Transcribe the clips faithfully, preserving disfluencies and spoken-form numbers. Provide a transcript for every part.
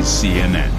is C N N.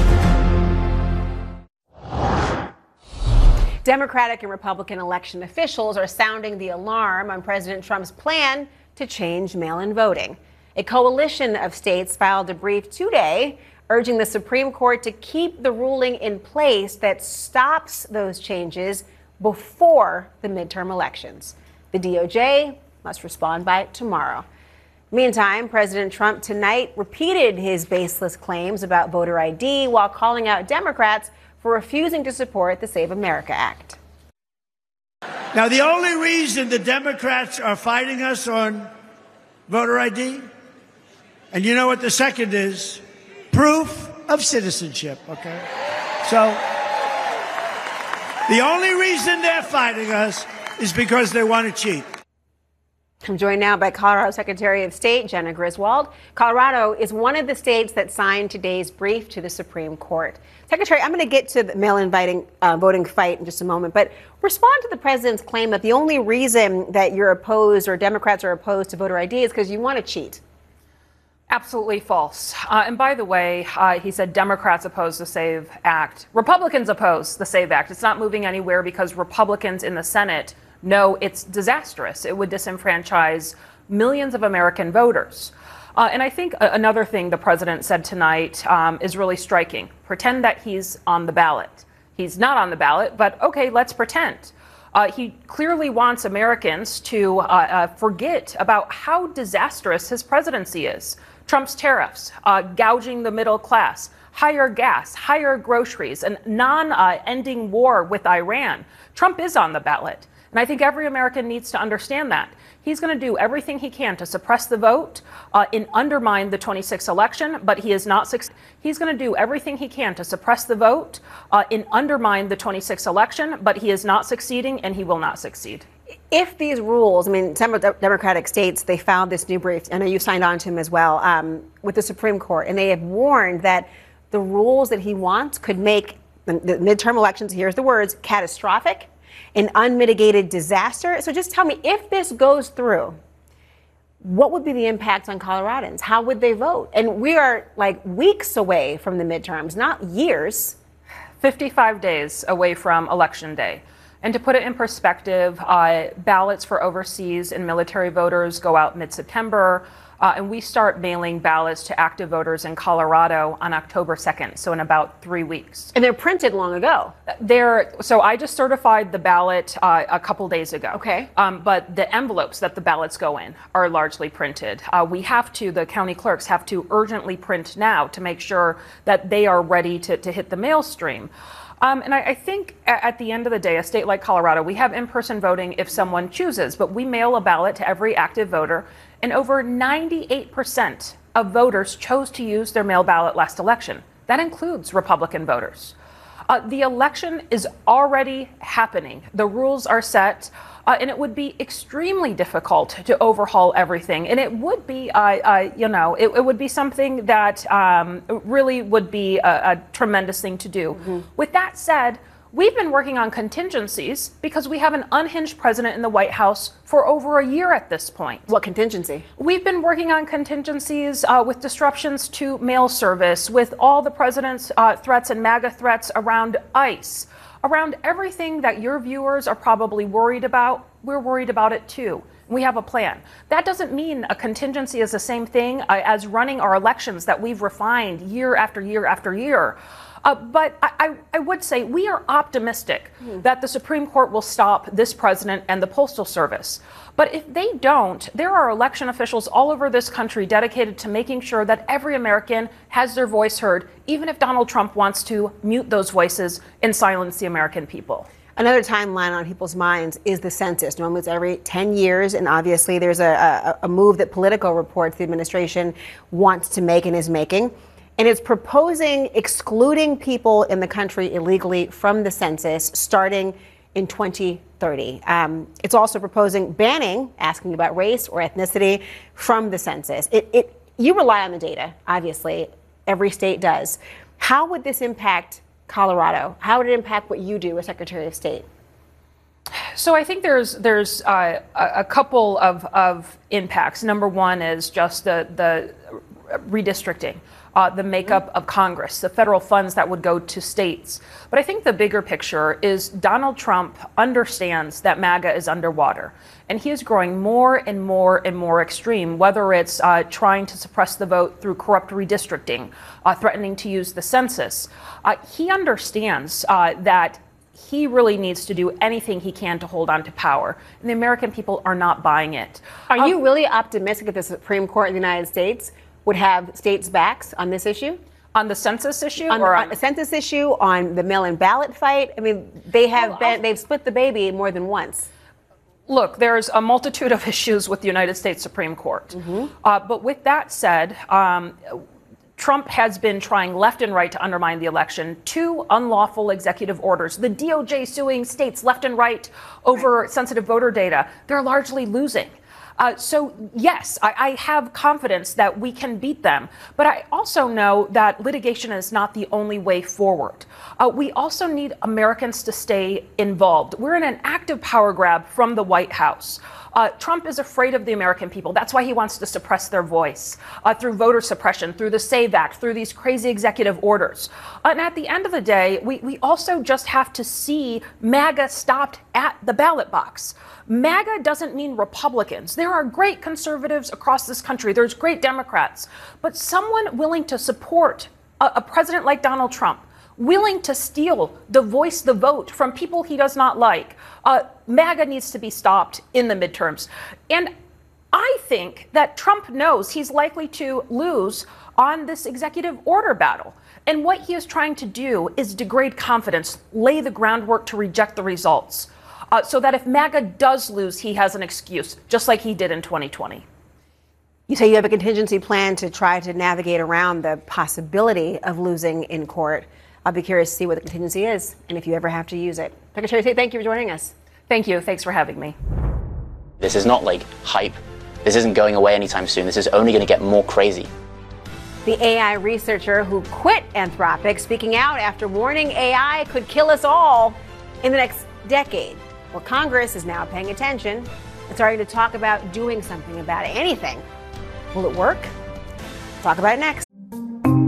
Democratic and Republican election officials are sounding the alarm on President Trump's plan to change mail-in voting. A coalition of states filed a brief today urging the Supreme Court to keep the ruling in place that stops those changes before the midterm elections. The D O J must respond by tomorrow. Meantime, President Trump tonight repeated his baseless claims about voter I D while calling out Democrats for refusing to support the Save America Act. Now, the only reason the Democrats are fighting us on voter I D, and you know what the second is? Proof of citizenship, okay? So, the only reason they're fighting us is because they want to cheat. I'm joined now by Colorado Secretary of State Jena Griswold. Colorado is one of the states that signed today's brief to the Supreme Court. Secretary, I'm going to get to the mail-in voting, uh, voting fight in just a moment, but respond to the president's claim that the only reason that you're opposed or Democrats are opposed to voter I D is because you want to cheat. Absolutely false. Uh, and by the way, uh, he said Democrats oppose the SAVE Act. Republicans oppose the SAVE Act. It's not moving anywhere because Republicans in the Senate know it's disastrous. It would disenfranchise millions of American voters. Uh, and I think a- another thing the president said tonight um, is really striking. Pretend that he's on the ballot. He's not on the ballot, but okay, let's pretend. Uh, he clearly wants Americans to uh, uh, forget about how disastrous his presidency is. Trump's tariffs, uh, gouging the middle class, higher gas, higher groceries, and non-ending uh, war with Iran. Trump is on the ballot. And I think every American needs to understand that. He's going to do everything he can to suppress the vote uh, and undermine the twenty-sixth election, but he is not succeeding. He's going to do everything he can to suppress the vote uh, and undermine the twenty-sixth election, but he is not succeeding and he will not succeed. If these rules, I mean, some of the Democratic states, they filed this new brief, I know you signed on to him as well, um, with the Supreme Court, and they have warned that the rules that he wants could make the, the midterm elections, here's the words, catastrophic, an unmitigated disaster. So just tell me, if this goes through, what would be the impact on Coloradans? How would they vote? And we are like weeks away from the midterms, not years. fifty-five days away from Election Day. And to put it in perspective, uh, ballots for overseas and military voters go out mid-September. Uh, and we start mailing ballots to active voters in Colorado on October second, so in about three weeks. And they're printed long ago. They're, so I just certified the ballot uh, a couple days ago. Okay. Um, but the envelopes that the ballots go in are largely printed. Uh, we have to, the county clerks have to urgently print now to make sure that they are ready to, to hit the mail stream. Um, and I, I think at, at the end of the day, a state like Colorado, we have in-person voting if someone chooses, but we mail a ballot to every active voter. And over ninety-eight percent of voters chose to use their mail ballot last election. That includes Republican voters. Uh, the election is already happening. The rules are set, uh, and it would be extremely difficult to overhaul everything. And it would be, uh, uh, you know, it, it would be something that um, really would be a, a tremendous thing to do. Mm-hmm. With that said, we've been working on contingencies because we have an unhinged president in the White House for over a year at this point. What contingency? We've been working on contingencies uh, with disruptions to mail service, with all the president's uh, threats and MAGA threats around ICE, around everything that your viewers are probably worried about. We're worried about it too. We have a plan. That doesn't mean a contingency is the same thing uh, as running our elections that we've refined year after year after year. Uh, but I, I, I would say we are optimistic mm. that the Supreme Court will stop this president and the Postal Service. But if they don't, there are election officials all over this country dedicated to making sure that every American has their voice heard, even if Donald Trump wants to mute those voices and silence the American people. Another timeline on people's minds is the census. Normally it's every ten years, and obviously there's a, a, a move that Politico reports the administration wants to make and is making. And it's proposing excluding people in the country illegally from the census starting in twenty thirty. Um, it's also proposing banning asking about race or ethnicity from the census. It, it, you rely on the data, obviously. Every state does. How would this impact Colorado? How would it impact what you do as Secretary of State? So I think there's there's uh, a couple of, of impacts. Number one is just the the redistricting, uh, the makeup of Congress, the federal funds that would go to states. But I think the bigger picture is Donald Trump understands that MAGA is underwater, and he is growing more and more and more extreme, whether it's uh, trying to suppress the vote through corrupt redistricting, uh, threatening to use the census. Uh, he understands uh, that he really needs to do anything he can to hold on to power. And the American people are not buying it. Are Um, you really optimistic that the Supreme Court of the United States would have states' backs on this issue? On the census issue? On, or on on the census issue, on the mail-in ballot fight? I mean, they have Well, been, I'll- they've split the baby more than once. Look, there's a multitude of issues with the United States Supreme Court. Mm-hmm. Uh, but with that said, um, Trump has been trying left and right to undermine the election. Two unlawful executive orders, the D O J suing states left and right over sensitive voter data. They're largely losing. Uh, so, yes, I, I have confidence that we can beat them. But I also know that litigation is not the only way forward. Uh, we also need Americans to stay involved. We're in an active power grab from the White House. Uh, Trump is afraid of the American people. That's why he wants to suppress their voice uh, through voter suppression, through the SAVE Act, through these crazy executive orders. Uh, and at the end of the day, we, we also just have to see MAGA stopped at the ballot box. MAGA doesn't mean Republicans. There are great conservatives across this country. There's great Democrats. But someone willing to support a, a president like Donald Trump, willing to steal the voice, the vote from people he does not like, uh, MAGA needs to be stopped in the midterms. And I think that Trump knows he's likely to lose on this executive order battle. And what he is trying to do is degrade confidence, lay the groundwork to reject the results, uh, so that if MAGA does lose, he has an excuse, just like he did in twenty twenty. You say you have a contingency plan to try to navigate around the possibility of losing in court. I'll be curious to see what the contingency is and if you ever have to use it. Secretary of State, thank you for joining us. Thank you. Thanks for having me. This is not like hype. This isn't going away anytime soon. This is only going to get more crazy. The A I researcher who quit Anthropic speaking out after warning A I could kill us all in the next decade. Well, Congress is now paying attention and starting to talk about doing something about it. Anything. Will it work? Talk about it next.